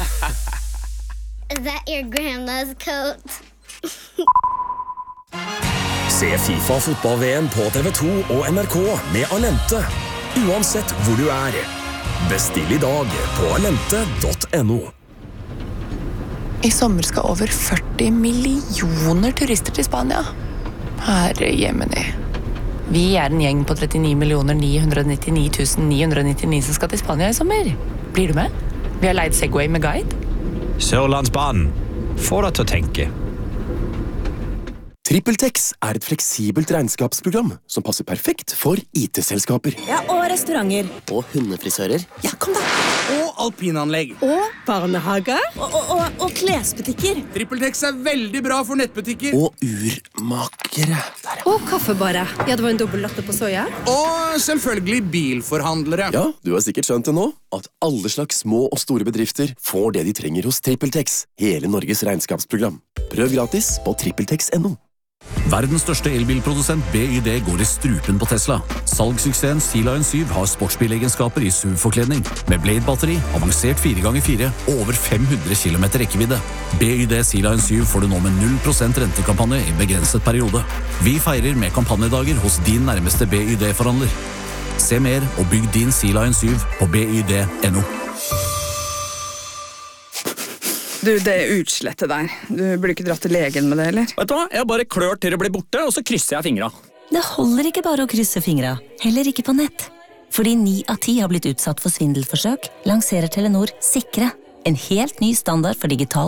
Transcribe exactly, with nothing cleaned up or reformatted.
Is that your grandma's coat? Se FIFA fotball-V M på T V to og N R K med Alente, uansett hvor du er. Bestill i dag på alente punktum no. I sommer skal over førti millioner turister til Spania. Herre jemini. Vi er en gjeng på trettini millioner ni hundre nittini tusen ni hundre nittini som skal til Spania i sommer. Blir du med? Vi har leid Segway med guide. Sørlandsbanen. Få deg til å tenke. TrippelTex er et fleksibelt regnskapsprogram som passer perfekt for I T-selskaper. Ja, og restauranter. Og hundefrisører. Ja, kom da. Og alpinanlegg. Og barnehager. Og, og, og, og klesbutikker. TrippelTex er veldig bra for nettbutikker. Og urmakere. Der, ja. Og kaffebarer. Ja, det var en dobbelt latte på soja. Og selvfølgelig bilforhandlere. Ja, du har sikkert skjønt det nå, at alle slags små og store bedrifter får det de trenger hos TrippelTex, hele Norges regnskapsprogram. Prøv gratis på trippeltex punktum no. Verdens største elbilprodusent B Y D går i strupen på Tesla. Salgssuksessen Sea Lion syv har sportsbilegenskaper i S U V-forkledning, med Blade-batteri, avansert fire ganger fire og over fem hundre kilometer rekkevidde. B Y D Sea Lion syv får du nå med null prosent rentekampanje i begrenset periode. Vi feirer med kampanjedager hos din nærmeste B Y D-forhandler. Se mer og bygg din Sea Lion syv på B Y D punktum no. Du, det er utslettet der. Du burde ikke dratt til legen med det, eller? Vet du hva? Jeg bare klør til det blir borte, og så krysser jeg fingra. Det holder ikke bare å krysse fingra, heller ikke på nett. Fordi ni av ti har blitt utsatt for svindelforsøk, lanserer Telenor Sikre, en helt ny standard for digital